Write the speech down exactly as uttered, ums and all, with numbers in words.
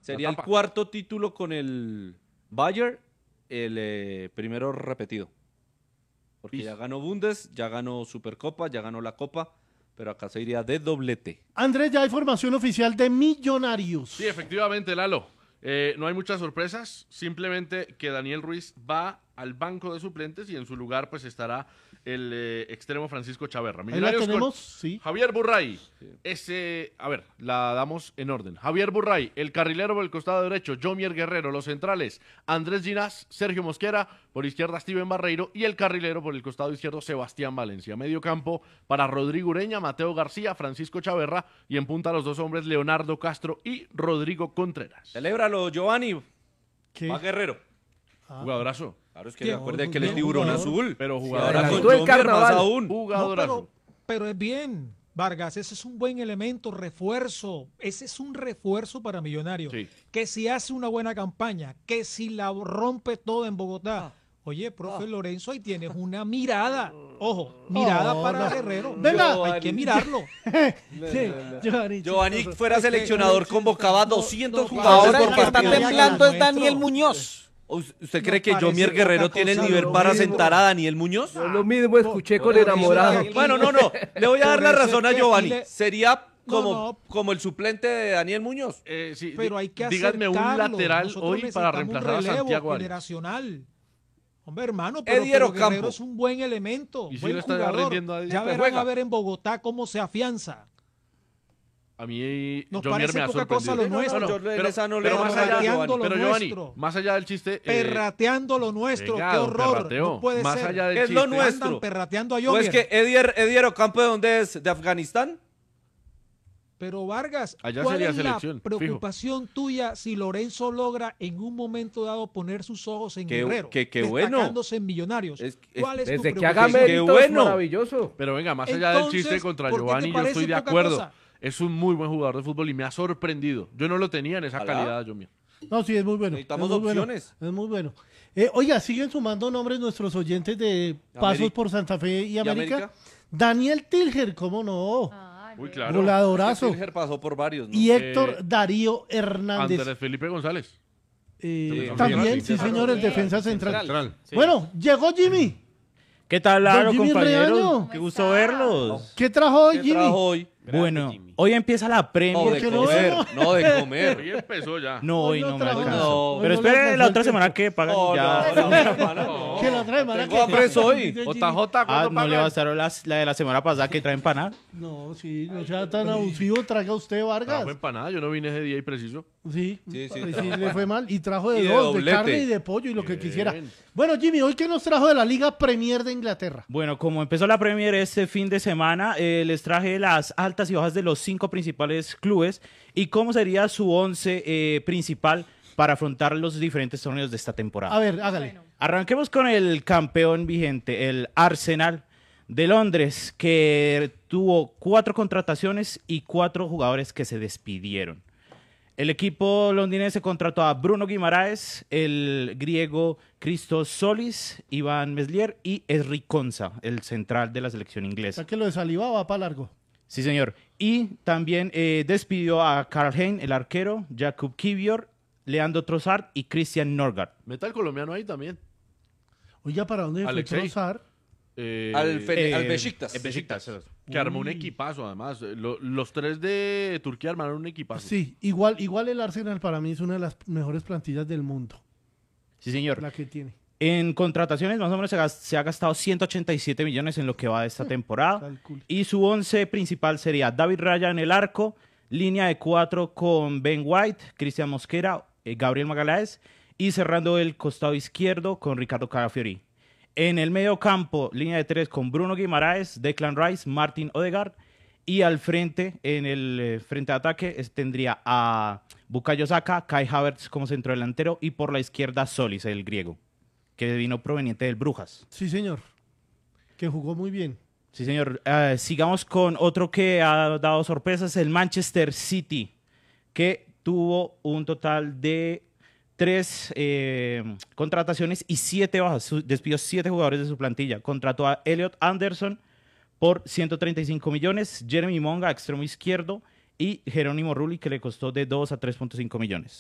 Sería el cuarto título con el Bayern, el eh, primero repetido. Porque Is. ya ganó Bundes, ya ganó Supercopa, ya ganó la Copa, pero acá se iría de doblete. Andrés, ya hay formación oficial de Millonarios. Sí, efectivamente, Lalo. Eh, no hay muchas sorpresas, simplemente que Daniel Ruiz va al banco de suplentes y en su lugar pues estará el eh, extremo Francisco Chaverra. Ahí la tenemos, sí. Javier Burray. Ese, a ver, la damos en orden. Javier Burray, el carrilero por el costado derecho, Jomier Guerrero, los centrales, Andrés Ginás, Sergio Mosquera, por izquierda Steven Barreiro y el carrilero por el costado izquierdo Sebastián Valencia. Medio campo para Rodrigo Ureña, Mateo García, Francisco Chaverra y en punta los dos hombres Leonardo Castro y Rodrigo Contreras. Celébralo, Giovanni. ¿Qué? Va Guerrero. Ah. Jugadorazo. Claro, es que ¿Quién? recuerde No, que él es no, tiburón jugador. azul. Pero Y jugador. ahora con Adelantó el Jomier más carnaval. aún. No, Jugadorazo. pero, pero es bien, Vargas, ese es un buen elemento, refuerzo. Ese es un refuerzo para Millonarios. Sí. Que si hace una buena campaña, que si la rompe todo en Bogotá. Oye, profe Lorenzo, ahí tienes una mirada. Ojo, mirada Oh, para no. Guerrero. Venga. No, hay que mirarlo. Sí, Giovanni, Giovanni chistoso. fuera Es que- seleccionador, sí, sí, convocaba no, doscientos no, jugadores Ahora por el que está partido. temblando es Nuestro. Daniel Muñoz. ¿Usted cree No que parece Jomier poca Guerrero cosa, tiene el nivel lo para mismo. sentar a Daniel Muñoz? Yo lo mismo escuché con Por enamorado. eso- Bueno, no, no. Le voy a dar Por la eso es razón a que aquí Giovanni. le- Sería No, como, no. como el suplente de Daniel Muñoz. Eh, sí, Pero di- hay que díganme un acercarlo. lateral Nosotros hoy para necesitamos reemplazar un a relevo Santiago Arias. generacional. Hombre, hermano, pero, Edier pero Ocampo. Guerrero es un buen elemento, ¿Y si buen lo está jugador. rindiendo a Edier? Ya Pues verán juega. a ver en Bogotá cómo se afianza. A mí Nos Jomier parece me ha poca sorprendido. cosa lo nuestro. yo en pero, esa no le pero doy más razón a allá, Giovanni. pero lo Giovanni, nuestro. más allá del chiste, eh, Perrateando lo nuestro, venga, qué don horror. Perrateo, No puede más ser. allá del Es chiste, lo nuestro. Andan perrateando a ¿O es Jomier. que Edier, Edier Ocampo de dónde es? ¿De Afganistán? Pero Vargas, Allá ¿cuál sería es selección, la preocupación tuya si Lorenzo logra en un momento dado poner sus ojos en Qué- Guerrero, qué- qué bueno. destacándose en Millonarios? Es- es- ¿Cuál es tu Desde que preocupación? haga méritos, Qué bueno. maravilloso. Pero venga, más allá Entonces, del chiste contra ¿por qué te Giovanni, yo parece estoy de poca acuerdo. cosa? Es un muy buen jugador de fútbol y me ha sorprendido. Yo no lo tenía en esa Ojalá. calidad, Jomier. No, sí, es muy bueno. Necesitamos es muy bueno, opciones. es muy bueno. Eh, oiga, siguen sumando nombres nuestros oyentes de Pasos América. por Santa Fe y América. América? Daniel Tilger, ¿cómo no? Ay, Uy, ve. claro. Goladorazo. Silger pasó por varios, ¿no? Y Héctor Eh, Darío Hernández. Andrés Felipe González. Eh, Sí, también, también, sí, sí, señor, el también. defensa central. Central. Bueno, llegó Jimmy. ¿Qué tal, Don Lalo, Jimmy compañeros? Reaño. Qué gusto verlos. ¿Qué trajo hoy, ¿Qué Jimmy? trajo hoy? Bueno, hoy empieza la No, Premier. de qué no? comer, no de Hoy comer. empezó ya. No, hoy Hoy no no me trajo alcanza. nada. No. Hoy Pero no le espere alcanzó la el otra semana tiempo. que pagan No, ya. no, no, no, hermano, no. Que la otra semana Tengo hambre hoy. Dice J Jimmy. J, Ah, ¿cuándo no le pagan? bastaron las, la de la semana pasada que traen panar. No, sí, no sea tan abusivo, traga usted Vargas. Trajo empanada, yo no vine ese día y preciso. Sí, Sí, sí, sí, trajo. le fue mal. Y trajo de Y de dos, de, doblete. carne y de pollo y lo que Bien. quisiera. Bueno, Jimmy, ¿hoy qué nos trajo de la Liga Premier de Inglaterra? Bueno, como empezó la Premier este fin de semana, eh, les traje las altas y bajas de los cinco principales clubes y cómo sería su once eh, principal para afrontar los diferentes torneos de esta temporada. A ver, hágale. Bueno, Arranquemos con el campeón vigente, el Arsenal de Londres, que tuvo cuatro contrataciones y cuatro jugadores que se despidieron. El equipo londinense contrató a Bruno Guimaraes, el griego Christos Solis, Iván Meslier y Esri Konsa, el central de la selección O inglesa. sea que lo de Saliba va para largo. Sí, señor. Y también eh, despidió a Karl Hein, el arquero, Jakub Kivior, Leandro Trossard y Christian Norgard. Meta el colombiano ahí también. Oiga, ¿para dónde fue Alexei. Trossard? Eh, Al, Fe- Eh, al Besiktas. el Besiktas. que armó un equipazo, además. Eh, lo- los tres de Turquía armaron un equipazo. Sí, igual, igual el Arsenal para mí es una de las mejores plantillas del mundo, Sí, señor. la que tiene. En contrataciones, más o menos se, gas- se ha gastado ciento ochenta y siete millones en lo que va de esta temporada. Calcule. Y su once principal sería David Raya en el arco, línea de cuatro con Ben White, Cristian Mosquera, eh, Gabriel Magaláes y cerrando el costado izquierdo con Ricardo Carafiori. En el medio campo, línea de tres con Bruno Guimaraes, Declan Rice, Martin Odegaard. Y al frente, en el eh, frente de ataque, es- tendría a Bukayo Saka, Kai Havertz como centrodelantero y por la izquierda Solis, el griego, que vino proveniente del Brujas. Sí, señor. Que jugó muy bien. Sí, señor. Eh, sigamos con otro que ha dado sorpresas, el Manchester City, que tuvo un total de tres eh, contrataciones y siete bajas. Su- despidió siete jugadores de su plantilla. Contrató a Elliot Anderson por ciento treinta y cinco millones, Jeremy Monga, extremo izquierdo, y Jerónimo Rulli, que le costó de dos a tres punto cinco millones.